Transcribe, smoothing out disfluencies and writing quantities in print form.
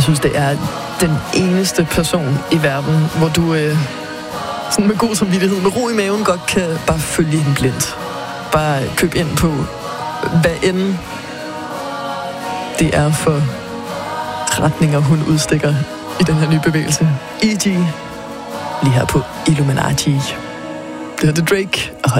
synes, det er den eneste person i verden, hvor du sådan med god samvittighed, med ro i maven, godt kan bare følge hende blindt. Bare køb ind på, hvad end det er for retninger, hun udstikker i den her nye bevægelse. E.G. lige her på Illuminati. Det er The Drake og